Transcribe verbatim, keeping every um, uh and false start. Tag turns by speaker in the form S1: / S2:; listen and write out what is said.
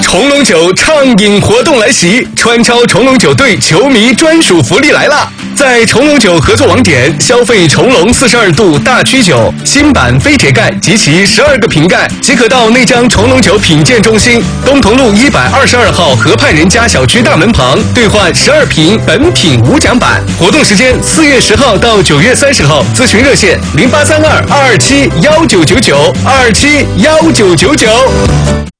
S1: 重龙酒畅饮活动来袭，川超重龙酒队球迷专属福利来啦！在重龙酒合作网点消费重龙四十二度大曲酒新版飞铁盖及其十二个瓶盖，即可到内江重龙酒品鉴中心东同路一百二十二号河畔人家小区大门旁兑换十二瓶本品无奖版。活动时间四月十号到九月三十号，咨询热线零八三二二二七幺九九九二七幺九九九。